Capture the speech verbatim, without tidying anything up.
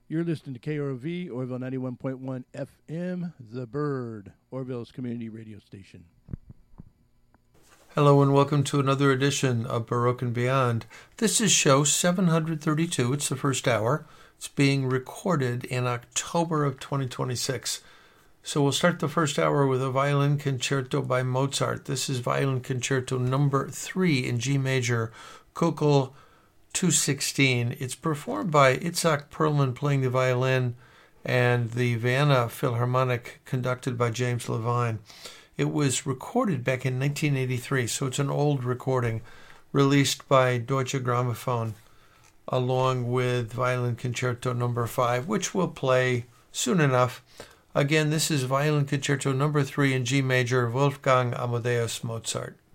You're listening to K R O V, Orville ninety-one point one F M, The Bird, Orville's community radio station. Hello and welcome to another edition of Baroque and Beyond. This is show seven hundred thirty-two. It's the first hour. It's being recorded in October of twenty twenty-six. So we'll start the first hour with a violin concerto by Mozart. This is violin concerto number three in G major, Köchel two sixteen. It's performed by Itzhak Perlman playing the violin and the Vienna Philharmonic conducted by James Levine. It was recorded back in nineteen eighty-three, so it's an old recording released by Deutsche Grammophon along with violin concerto number five, which we'll play soon enough. Again, this is violin concerto number three in G major, Wolfgang Amadeus Mozart.